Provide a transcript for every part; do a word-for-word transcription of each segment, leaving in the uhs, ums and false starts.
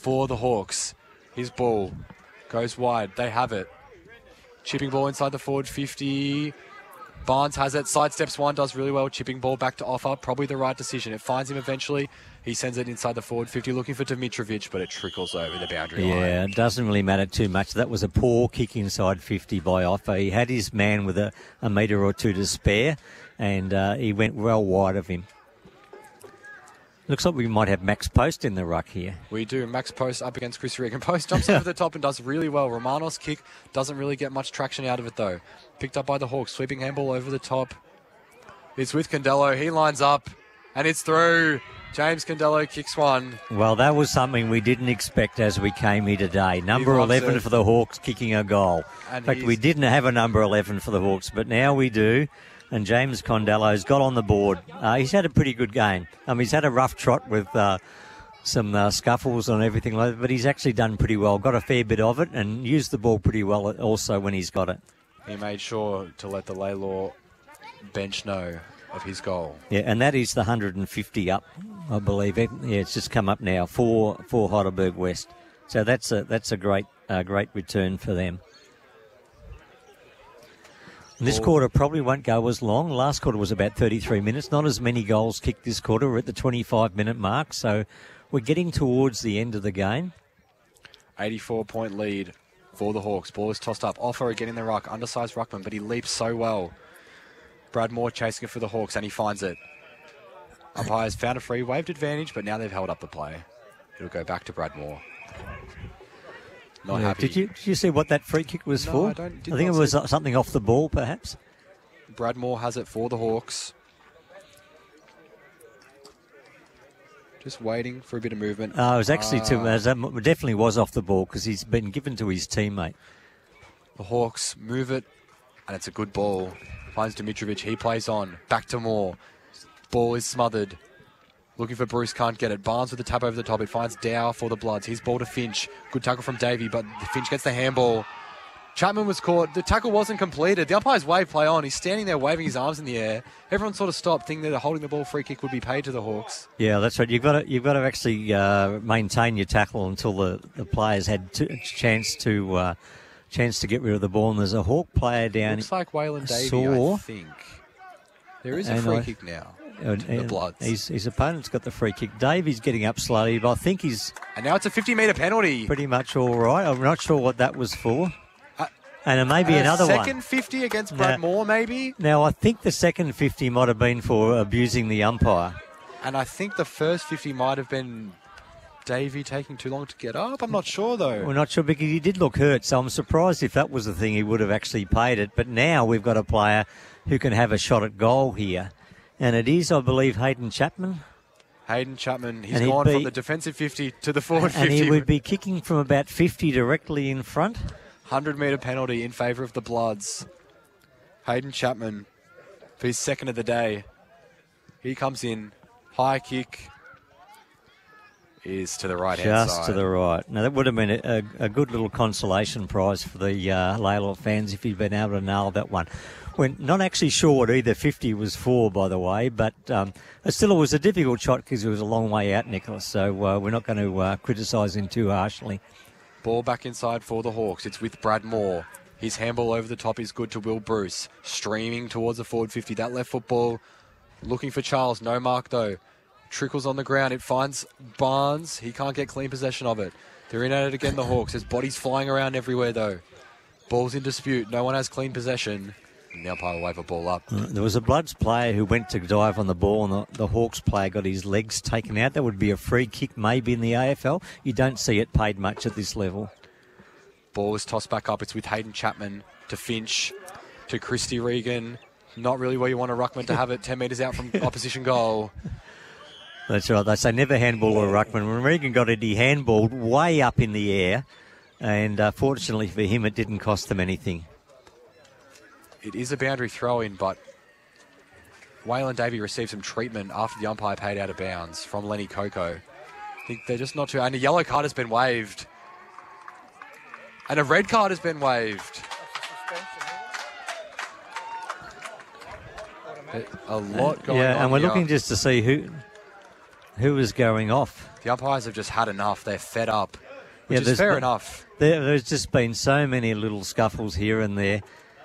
for the Hawks. His ball goes wide. They have it. Chipping ball inside the forward fifty. Barnes has it. Sidesteps one, does really well. Chipping ball back to Offa. Probably the right decision. It finds him eventually. He sends it inside the forward fifty, looking for Dimitrovic, but it trickles over the boundary line. Yeah, it doesn't really matter too much. That was a poor kick inside fifty by Offa. He had his man with a, a metre or two to spare, and uh, he went well wide of him. Looks like we might have Max Post in the ruck here. We do. Max Post up against Chris Regan. Post jumps over the top and does really well. Romanos' kick doesn't really get much traction out of it, though. Picked up by the Hawks. Sweeping handball over the top. It's with Condello. He lines up, and it's through. James Condello kicks one. Well, that was something we didn't expect as we came here today. Number eleven it. for the Hawks kicking a goal. And in fact, he's... we didn't have a number eleven for the Hawks, but now we do. And James Condello's got on the board. Uh, he's had a pretty good game. Um, he's had a rough trot with uh, some uh, scuffles and everything like that, but he's actually done pretty well. Got a fair bit of it and used the ball pretty well also when he's got it. He made sure to let the Laylaw bench know of his goal. Yeah, and that is the one hundred fifty up, I believe. It. Yeah, it's just come up now for for Heidelberg West. So that's a that's a great uh, great return for them. And this quarter probably won't go as long. Last quarter was about thirty-three minutes. Not as many goals kicked this quarter. We're at the twenty-five minute mark, so we're getting towards the end of the game. eighty-four point lead for the Hawks. Ball is tossed up. Offa again in the ruck. Undersized ruckman, but he leaps so well. Brad Moore chasing it for the Hawks, and he finds it. Umpires found a free, waved advantage, but now they've held up the play. It'll go back to Brad Moore. Not yeah. happy. Did you did you see what that free kick was no, for? I, don't, I think it was something off the ball, perhaps. Brad Moore has it for the Hawks. Just waiting for a bit of movement. Oh, it was actually uh, too. It definitely was off the ball because he's been given to his teammate. The Hawks move it, and it's a good ball. Finds Dimitrovic. He plays on. Back to Moore. Ball is smothered. Looking for Bruce, can't get it. Barnes with the tap over the top. It finds Dow for the Bloods. His ball to Finch. Good tackle from Davey, but Finch gets the handball. Chapman was caught. The tackle wasn't completed. The umpire's wave play on. He's standing there waving his arms in the air. Everyone sort of stopped, thinking that holding the ball free kick would be paid to the Hawks. Yeah, that's right. You've got to you've got to actually uh, maintain your tackle until the, the players had a chance to uh, chance to get rid of the ball. And there's a Hawk player down. Looks like Waylon Davey, saw, I think. There is a free I, kick now. And, the Bloods. His, his opponent's got the free kick. Davey's getting up slowly, but I think he's... And now it's a fifty metre penalty. Pretty much all right. I'm not sure what that was for. Uh, and it may be another second one. Second fifty against Brad now, Moore, maybe? Now, I think the second fifty might have been for abusing the umpire. And I think the first fifty might have been Davey taking too long to get up. I'm not sure, though. We're not sure because he did look hurt, so I'm surprised if that was the thing, he would have actually paid it. But now we've got a player who can have a shot at goal here. And it is, I believe, Hayden Chapman. Hayden Chapman. He's gone be, from the defensive fifty to the forward and fifty. And he would be kicking from about fifty directly in front. one hundred metre penalty in favour of the Bloods. Hayden Chapman for his second of the day. He comes in. High kick is to the right-hand side. Just to the right. Now, that would have been a, a, a good little consolation prize for the uh, Laylaw fans if he'd been able to nail that one. We're not actually sure what either fifty was for, by the way, but um, still it was a difficult shot because it was a long way out, Nicholas, so uh, we're not going to uh, criticise him too harshly. Ball back inside for the Hawks. It's with Brad Moore. His handball over the top is good to Will Bruce. Streaming towards the forward fifty. That left football looking for Charles. No mark, though. Trickles on the ground. It finds Barnes. He can't get clean possession of it. They're in at it again, the Hawks. There's bodies flying around everywhere, though. Ball's in dispute. No one has clean possession. And the umpire will wave a ball up. Uh, there was a Bloods player who went to dive on the ball and the, the Hawks player got his legs taken out. That would be a free kick maybe in the A F L. You don't see it paid much at this level. Ball is tossed back up. It's with Hayden Chapman to Finch to Christy Regan. Not really where you want a ruckman to have it ten metres out from opposition goal. That's right. They say never handball a ruckman. When Regan got it, he handballed way up in the air. And uh, fortunately for him, it didn't cost them anything. It is a boundary throw-in, but Waylon Davey received some treatment after the umpire paid out of bounds from Lenny Coco. I think they're just not too... And a yellow card has been waved. And a red card has been waved. A lot going yeah, on and we're here. looking just to see who... Who was going off? The umpires have just had enough. They're fed up, which yeah, is fair been, enough. There, there's just been so many little scuffles here and there.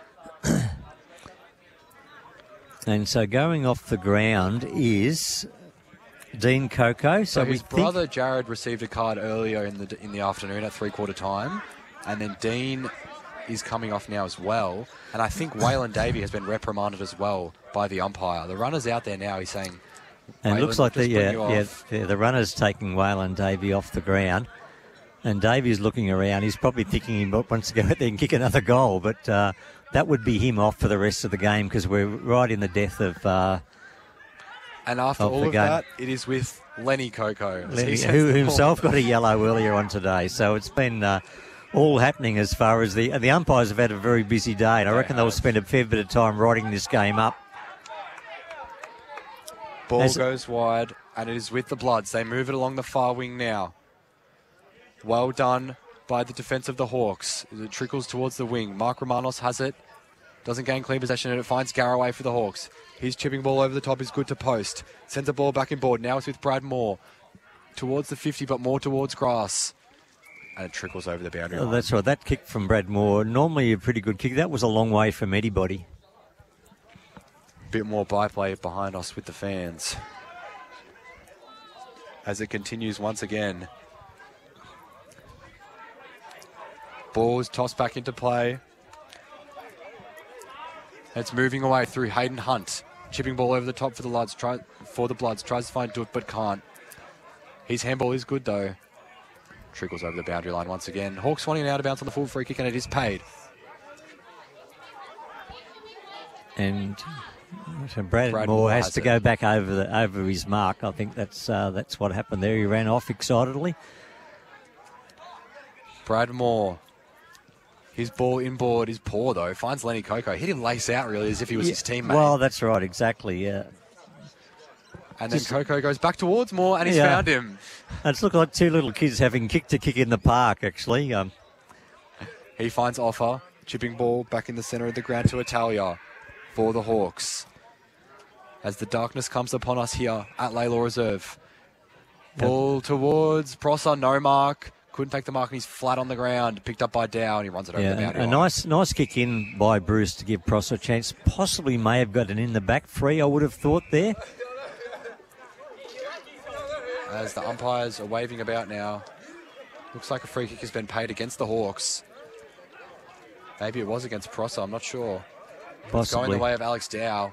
And so going off the ground is Dean Coco. So, so his we brother think... Jared received a card earlier in the in the afternoon at three-quarter time, and then Dean is coming off now as well. And I think Waylon Davey has been reprimanded as well by the umpire. The runner's out there now. He's saying, and it looks like the yeah, yeah, yeah the runner's taking Waylon Davey off the ground, and Davey's looking around. He's probably thinking he wants to go out there and kick another goal, but uh, that would be him off for the rest of the game because we're right in the death of. Uh, and after of all of game. that, it is with Lenny Coco, Lenny, who himself got a yellow earlier on today. So it's been. Uh, all happening as far as the the umpires have had a very busy day, and I they reckon have. they'll spend a fair bit of time writing this game up. Ball as goes wide, and it is with the Bloods. They move it along the far wing now. Well done by the defence of the Hawks. It trickles towards the wing. Mark Romanos has it. Doesn't gain clean possession, and it finds Garraway for the Hawks. His chipping ball over the top is good to post. Sends the ball back in board. Now it's with Brad Moore. Towards the fifty, but more towards grass. And it trickles over the boundary line. Oh, that's right. That kick from Brad Moore, normally a pretty good kick. That was a long way from anybody. Bit more byplay behind us with the fans. As it continues once again. Ball is tossed back into play. It's moving away through Hayden Hunt. Chipping ball over the top for the Bloods. Try, for the Bloods. Tries to find Dutt, but can't. His handball is good, though. Trickles over the boundary line once again. Hawks wanting an out of bounds on the full free kick, and it is paid. And so Brad, Brad Moore Moore has, has to it. go back over the over his mark. I think that's uh, that's what happened there. He ran off excitedly. Brad Moore. His ball inboard is poor, though. Finds Lenny Coco. Hit him lace out, really, as if he was Yeah, his teammate. Well, that's right, exactly, yeah. And then Just- Coco goes back towards Moore, and he's Yeah. found him. It's looked like two little kids having kick to kick in the park, actually. Um, He finds Offa. Chipping ball back in the centre of the ground to Italia for the Hawks. As the darkness comes upon us here at Laylaw Reserve. Ball towards Prosser, no mark. Couldn't take the mark, and he's flat on the ground. Picked up by Dow, and he runs it over the yeah, boundary a line. nice nice kick in by Bruce to give Prosser a chance. Possibly may have gotten in the back free, I would have thought there. As the umpires are waving about now. Looks like a free kick has been paid against the Hawks. Maybe it was against Prosser, I'm not sure. It's Possibly. going the way of Alex Dow.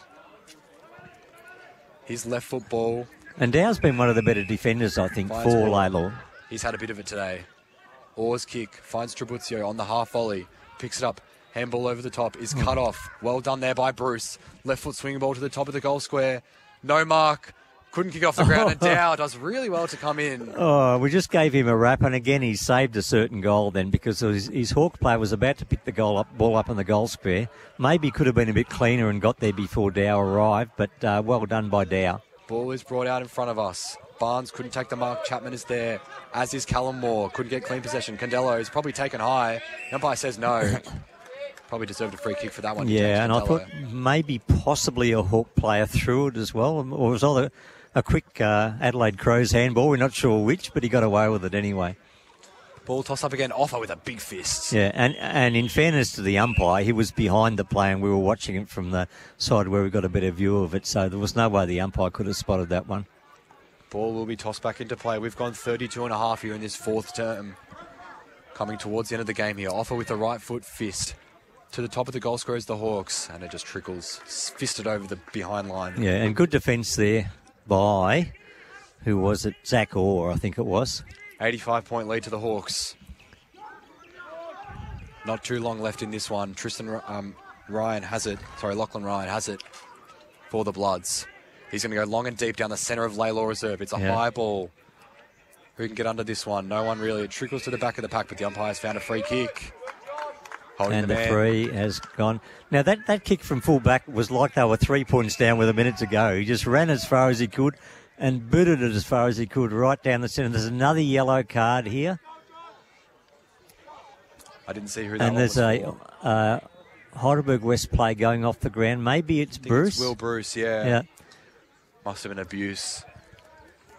His left foot ball. And Dow's been one of the better defenders, I think, Finds for Moore. Laylaw. He's had a bit of it today. Orr's kick finds Trabuzio on the half volley. Picks it up. Handball over the top is cut off. Well done there by Bruce. Left foot swinging ball to the top of the goal square. No mark. Couldn't kick off the ground. And Dow does really well to come in. Oh, we just gave him a wrap, and again he saved a certain goal then because his, his Hawk player was about to pick the goal up, ball up in the goal square. Maybe could have been a bit cleaner and got there before Dow arrived, but uh, well done by Dow. Ball is brought out in front of us. Barnes couldn't take the mark. Chapman is there, as is Callum Moore. Couldn't get clean possession. Condello is probably taken high. The umpire says no. Probably deserved a free kick for that one. Yeah, and I Condello. thought maybe possibly a Hawk player threw it as well, or it was either a quick uh, Adelaide Crows handball. We're not sure which, but he got away with it anyway. Ball toss up again. Offer with a big fist. Yeah, and, and in fairness to the umpire, he was behind the play and we were watching it from the side where we got a better view of it, so there was no way the umpire could have spotted that one. Ball will be tossed back into play. We've gone thirty-two and a half here in this fourth term. Coming towards the end of the game here. Offer with the right foot fist. To the top of the goal square is the Hawks, and it just trickles. Fisted over the behind line. Yeah, and good defence there by, who was it? Zach Orr, I think it was. eighty-five point lead to the Hawks. Not too long left in this one. Tristan um, Ryan has it. Sorry, Lachlan Ryan has it for the Bloods. He's going to go long and deep down the centre of Laylaw Reserve. It's a Yeah. high ball. Who can get under this one? No one really. It trickles to the back of the pack, but the umpire's found a free kick. Holding And the the man. free has gone. Now, that, that kick from full back was like they were three points down with a minute to go. He just ran as far as he could and booted it as far as he could right down the centre. There's another yellow card here. I didn't see who that And one there's was a for. uh, Heidelberg West play going off the ground. Maybe it's I think Bruce. It's Will Bruce, yeah. Yeah. Must have been abuse.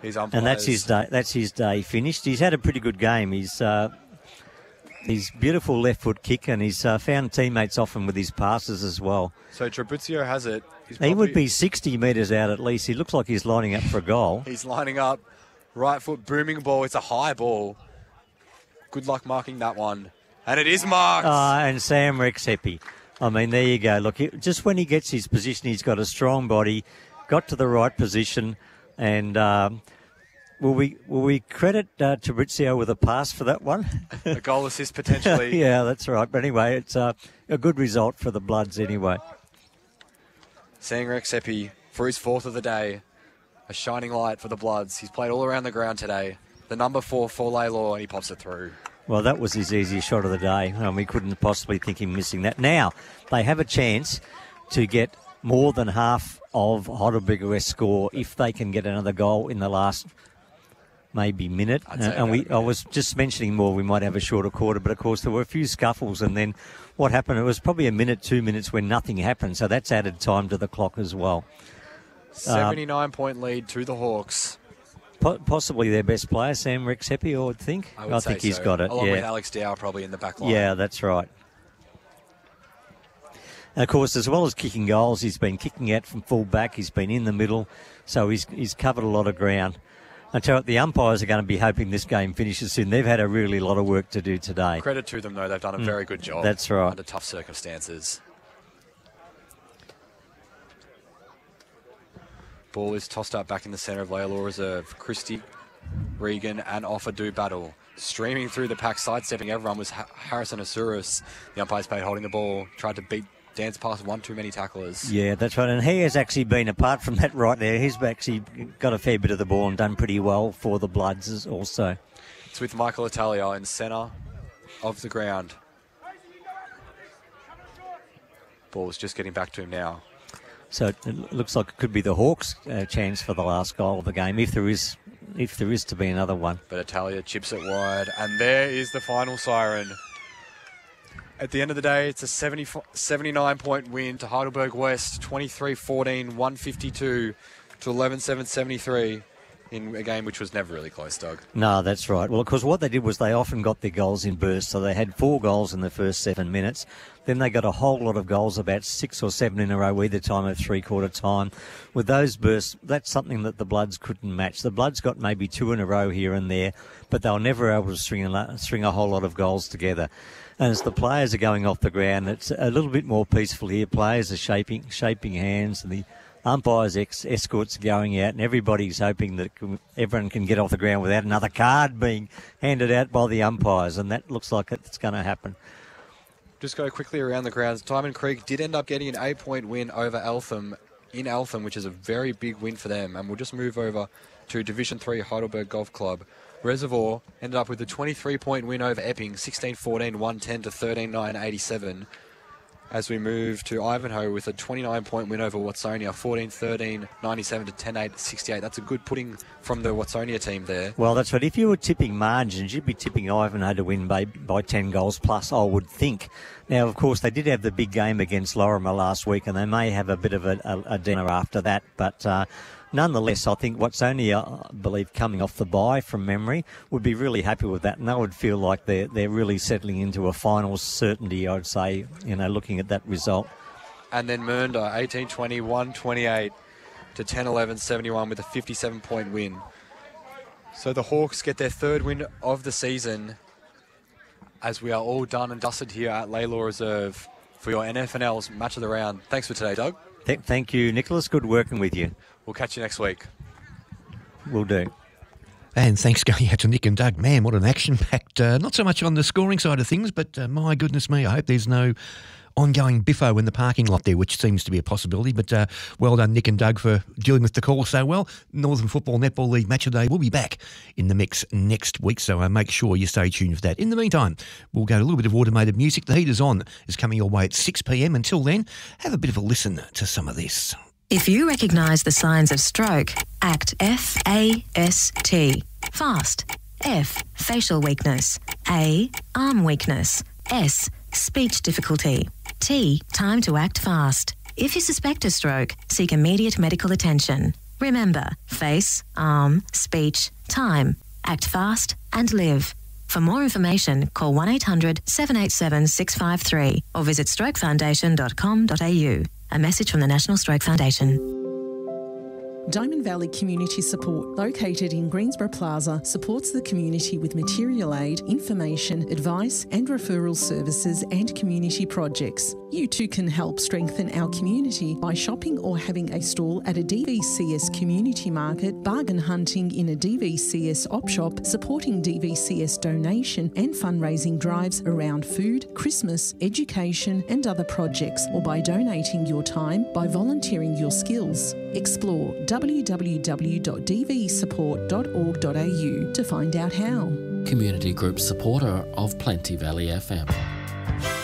His umpires. And that's his day. That's his day finished. He's had a pretty good game. He's uh, his beautiful left foot kick, and he's uh, found teammates often with his passes as well. So Trabuzio has it. He's he would be sixty metres out at least. He looks like he's lining up for a goal. He's lining up. Right foot booming ball. It's a high ball. Good luck marking that one. And it is marked. Uh, and Sam Rexhepi. I mean, there you go. Look, just when he gets his position, he's got a strong body, got to the right position, and um, will we will we credit uh, Trabuzio with a pass for that one? A goal assist potentially. Yeah, that's right. But anyway, it's uh, a good result for the Bloods anyway. Sam Rexhepi for his fourth of the day. A shining light for the Bloods. He's played all around the ground today. The number four for Laylaw, and he pops it through. Well, that was his easiest shot of the day. Um, we couldn't possibly think him missing that. Now, they have a chance to get more than half of Heidelberg West's score if they can get another goal in the last maybe minute. Uh, and we, I was just mentioning more, we might have a shorter quarter, but of course there were a few scuffles, and then what happened, it was probably a minute, two minutes when nothing happened, so that's added time to the clock as well. seventy-nine point um, lead to the Hawks. Possibly their best player, Sam Rexhepi, I would think. I, would I say think he's so. got it. Along yeah. with Alex Dow probably in the back line. Yeah, that's right. And of course, as well as kicking goals, he's been kicking out from full back. He's been in the middle, so he's he's covered a lot of ground. I tell you, the umpires are going to be hoping this game finishes soon. They've had a really lot of work to do today. Credit to them, though. They've done a mm, very good job. That's right. Under tough circumstances. Ball is tossed up back in the centre of Laylaw Reserve. Christie, Regan and Offa battle. Streaming through the pack, sidestepping everyone was ha- Harrison Asuris. The umpire's paid holding the ball. Tried to beat dance past one too many tacklers. Yeah, that's right. And he has actually been, apart from that right there, he's actually got a fair bit of the ball and done pretty well for the Bloods also. It's with Michael Italia in centre of the ground. Ball's just getting back to him now. So it looks like it could be the Hawks' uh, chance for the last goal of the game, if there is if there is to be another one. But Italia chips it wide, and there is the final siren. At the end of the day, it's a seventy, seventy-nine point win to Heidelberg West, twenty-three fourteen, one fifty-two to eleven seven seventy-three. In a game which was never really close, Doug. No, that's right. Well, of course, what they did was they often got their goals in bursts. So they had four goals in the first seven minutes. Then they got a whole lot of goals, about six or seven in a row, either time at three-quarter time. With those bursts, that's something that the Bloods couldn't match. The Bloods got maybe two in a row here and there, but they were never able to string a, string a whole lot of goals together. And as the players are going off the ground, it's a little bit more peaceful here. Players are shaping, shaping hands, and the umpires' ex- escorts going out, and everybody's hoping that everyone can get off the ground without another card being handed out by the umpires, and that looks like it's going to happen. Just go quickly around the grounds. Diamond Creek did end up getting an eight-point win over Eltham in Eltham, which is a very big win for them. And we'll just move over to Division three Heidelberg Golf Club. Reservoir ended up with a twenty-three point win over Epping, sixteen fourteen, one ten to thirteen nine eighty-seven. As we move to Ivanhoe with a twenty-nine point win over Watsonia, fourteen thirteen, ninety-seven to ten eight, sixty-eight. That's a good putting from the Watsonia team there. Well, that's right. If you were tipping margins, you'd be tipping Ivanhoe to win by, by ten goals plus, I would think. Now, of course, they did have the big game against Lorimer last week, and they may have a bit of a, a, a dinner after that, but uh, nonetheless, I think Watsonia, I believe, coming off the bye from memory, would be really happy with that, and they would feel like they're, they're really settling into a final certainty, I'd say, you know, looking at that result. And then Mernda, eighteen twenty, one twenty-eight to ten eleven, seventy-one with a fifty-seven point win. So the Hawks get their third win of the season as we are all done and dusted here at Laylaw Reserve for your N F N L's Match of the Round. Thanks for today, Doug. Th- thank you, Nicholas. Good working with you. We'll catch you next week. Will do. And thanks going out to Nick and Doug. Man, what an action-packed, uh, not so much on the scoring side of things, but uh, my goodness me, I hope there's no ongoing biffo in the parking lot there, which seems to be a possibility. But uh, well done, Nick and Doug, for dealing with the call so well. Northern Football Netball League Match of the Day will be back in the mix next week, so uh, make sure you stay tuned for that. In the meantime, we'll go to a little bit of automated music. The Heat Is On is coming your way at six p.m. Until then, have a bit of a listen to some of this. If you recognise the signs of stroke, act F A S T. Fast. F. Facial weakness. A. Arm weakness. S. Speech difficulty. T. Time to act fast. If you suspect a stroke, seek immediate medical attention. Remember, face, arm, speech, time. Act fast and live. For more information, call one eight hundred seven eight seven six five three or visit stroke foundation dot com dot a u. A message from the National Stroke Foundation. Diamond Valley Community Support, located in Greensborough Plaza, supports the community with material aid, information, advice and referral services and community projects. You too can help strengthen our community by shopping or having a stall at a D V C S community market, bargain hunting in a D V C S op shop, supporting D V C S donation and fundraising drives around food, Christmas, education and other projects, or by donating your time by volunteering your skills. Explore w w w dot d v support dot org dot a u to find out how. Community Group supporter of Plenty Valley F M.